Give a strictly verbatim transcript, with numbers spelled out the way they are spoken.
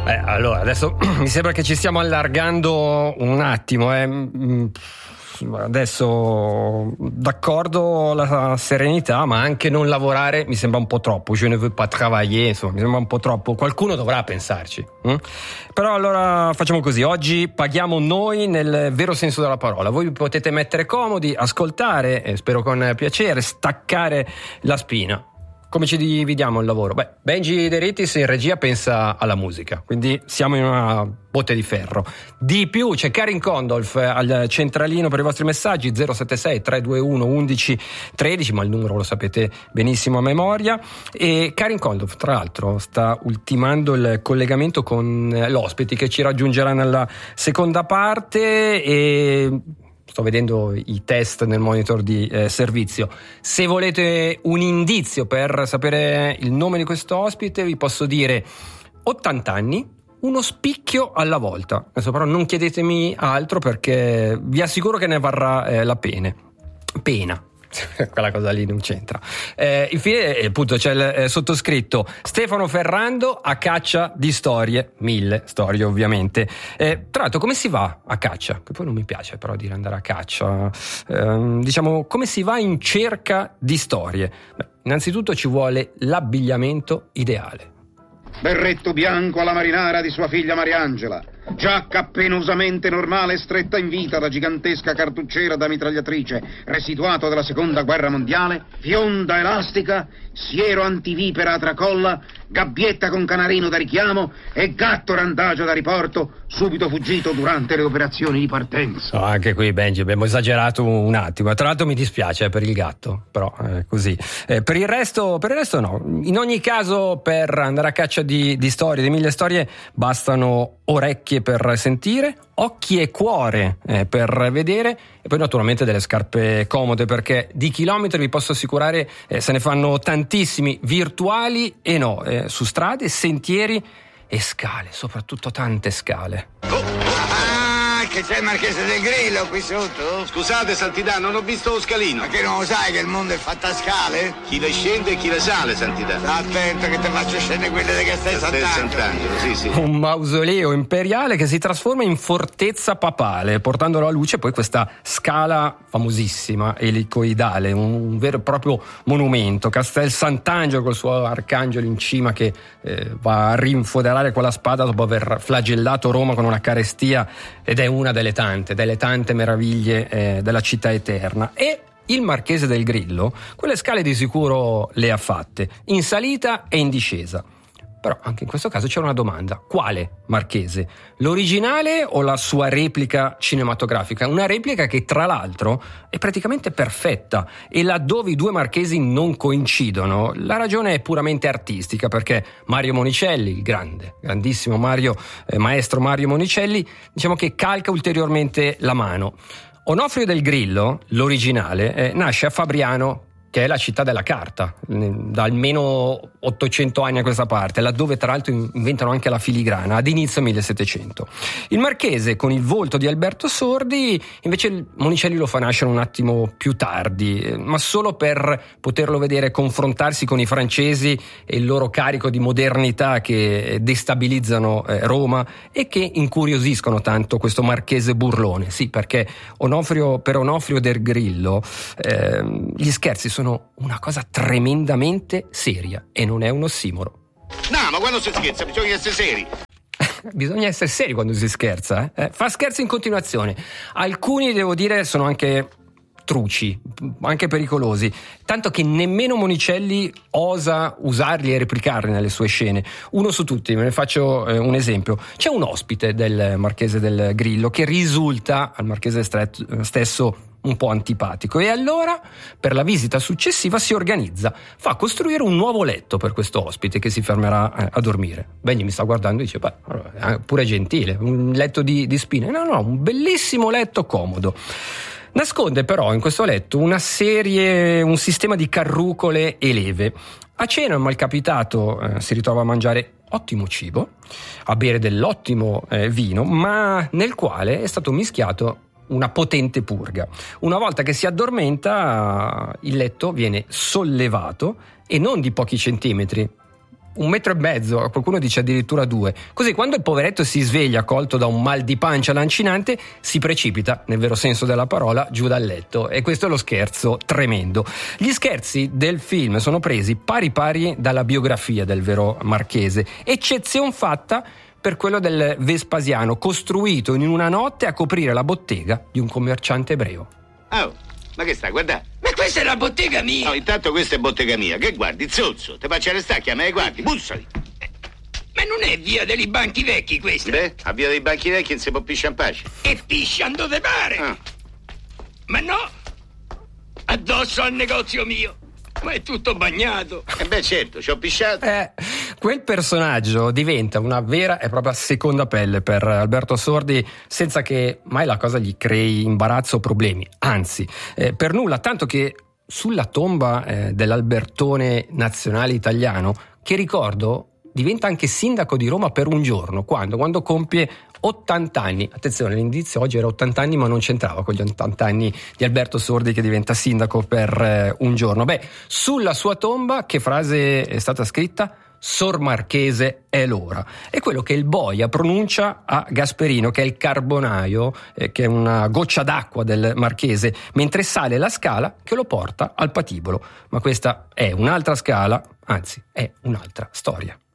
Eh, allora, adesso mi sembra che ci stiamo allargando un attimo. Eh. Adesso, d'accordo la serenità, ma anche non lavorare mi sembra un po' troppo. Je ne veux pas travailler, insomma, mi sembra un po' troppo. Qualcuno dovrà pensarci. Hm? Però allora facciamo così: oggi paghiamo noi nel vero senso della parola. Voi vi potete mettere comodi, ascoltare, e spero con piacere, staccare la spina. Come ci dividiamo il lavoro? Beh, Benji De Rittis in regia pensa alla musica, quindi siamo in una botte di ferro. Di più c'è Karin Kondolf al centralino per i vostri messaggi, zero sette sei tre due uno uno uno uno tre, ma il numero lo sapete benissimo a memoria. E Karin Kondolf, tra l'altro, sta ultimando il collegamento con l'ospite che ci raggiungerà nella seconda parte, e sto vedendo i test nel monitor di eh, servizio. Se volete un indizio per sapere il nome di questo ospite, vi posso dire ottanta anni, uno spicchio alla volta. Adesso però non chiedetemi altro, perché vi assicuro che ne varrà eh, la pena. Pena. Quella cosa lì non c'entra. Eh, infine, appunto, c'è il eh, sottoscritto Stefano Ferrando a caccia di storie, mille storie ovviamente. Eh, tra l'altro, come si va a caccia? Che poi non mi piace però dire andare a caccia. Eh, diciamo, come si va in cerca di storie? Beh, innanzitutto ci vuole l'abbigliamento ideale. Berretto bianco alla marinara di sua figlia Mariangela, giacca penosamente normale stretta in vita da gigantesca cartucciera da mitragliatrice residuato dalla seconda guerra mondiale, fionda elastica, siero antivipera a tracolla, gabbietta con canarino da richiamo e gatto randagio da riporto, subito fuggito durante le operazioni di partenza. No, anche qui, Benji, abbiamo esagerato un attimo. Tra l'altro mi dispiace per il gatto, però eh, così. Eh, per il resto, per il resto no. In ogni caso, per andare a caccia di, di storie, di mille storie, bastano orecchie per sentire, occhi e cuore eh, per vedere, e poi naturalmente delle scarpe comode, perché di chilometri vi posso assicurare eh, se ne fanno tantissimi, virtuali e no, eh, su strade, sentieri e scale, soprattutto tante scale. Ah, che c'è il Marchese del Grillo qui sotto? Scusate, Santità, non ho visto lo scalino. Ma che non lo sai che il mondo è fatto a scale? Chi le scende e chi le sale, Santità. Sta attento che ti faccio scendere quelle di Castel Sant'Angelo. Sant'Angelo, sì, sì. Un mausoleo imperiale che si trasforma in fortezza papale, portandolo a luce poi questa scala famosissima, elicoidale, un vero e proprio monumento. Castel Sant'Angelo col suo arcangelo in cima che eh, va a rinfoderare quella spada dopo aver flagellato Roma con una carestia, ed è una delle tante, delle tante meraviglie eh, della città eterna. E il Marchese del Grillo quelle scale di sicuro le ha fatte, in salita e in discesa. Però anche in questo caso c'è una domanda: quale Marchese? L'originale o la sua replica cinematografica? Una replica che tra l'altro è praticamente perfetta, e laddove i due Marchesi non coincidono la ragione è puramente artistica, perché Mario Monicelli, il grande, grandissimo Mario, eh, maestro Mario Monicelli, diciamo che calca ulteriormente la mano. Onofrio del Grillo, l'originale, eh, nasce a Fabriano, che è la città della carta, da almeno ottocento anni a questa parte, laddove tra l'altro inventano anche la filigrana, ad inizio millesettecento. Il Marchese, con il volto di Alberto Sordi, invece Monicelli lo fa nascere un attimo più tardi, ma solo per poterlo vedere confrontarsi con i francesi e il loro carico di modernità che destabilizzano Roma e che incuriosiscono tanto questo Marchese burlone. Sì, perché Onofrio, per Onofrio del Grillo eh, gli scherzi sono sono una cosa tremendamente seria, e non è un ossimoro. No, ma quando si scherza bisogna essere seri. Bisogna essere seri quando si scherza, eh? Eh, fa scherzi in continuazione. Alcuni, devo dire, sono anche truci, anche pericolosi, tanto che nemmeno Monicelli osa usarli e replicarli nelle sue scene. Uno su tutti, ve ne faccio eh, un esempio. C'è un ospite del Marchese del Grillo che risulta al Marchese stret- stesso un po' antipatico, e allora per la visita successiva si organizza, fa costruire un nuovo letto per questo ospite che si fermerà eh, a dormire. Benji mi sta guardando e dice: beh, allora, pure gentile, un letto di, di spine. No, no, un bellissimo letto comodo. Nasconde però in questo letto una serie, un sistema di carrucole e leve. A cena il malcapitato eh, si ritrova a mangiare ottimo cibo, a bere dell'ottimo eh, vino, ma nel quale è stato mischiato una potente purga. Una volta che si addormenta, il letto viene sollevato, e non di pochi centimetri, un metro e mezzo, qualcuno dice addirittura due. Così quando il poveretto si sveglia colto da un mal di pancia lancinante, si precipita, nel vero senso della parola, giù dal letto. E questo è lo scherzo tremendo. Gli scherzi del film sono presi pari pari dalla biografia del vero Marchese, eccezion fatta per quello del Vespasiano, costruito in una notte a coprire la bottega di un commerciante ebreo. Oh, ma che stai, guarda? Ma questa è la bottega mia! No, intanto questa è bottega mia. Che guardi, zozzo? Te faccio arrestare, chiama e guardi, bussali. Ma non è via dei banchi vecchi questa? Beh, a via dei banchi vecchi non si può pisciare in pace. E pisciano dove pare! Ah. Ma no! Addosso al negozio mio! Ma è tutto bagnato! E beh, certo, ci ho pisciato. Eh, quel personaggio diventa una vera e propria seconda pelle per Alberto Sordi, senza che mai la cosa gli crei imbarazzo o problemi. Anzi, eh, per nulla, tanto che sulla tomba eh, dell'Albertone nazionale italiano, che ricordo diventa anche sindaco di Roma per un giorno, quando, quando compie ottanta anni. Attenzione, l'indizio oggi era ottanta anni, ma non c'entrava con gli ottanta anni di Alberto Sordi che diventa sindaco per eh, un giorno. Beh, sulla sua tomba che frase è stata scritta? Sor Marchese è l'ora. È quello che il boia pronuncia a Gasperino, che è il carbonaio, eh, che è una goccia d'acqua del Marchese, mentre sale la scala che lo porta al patibolo. Ma questa è un'altra scala, anzi è un'altra storia.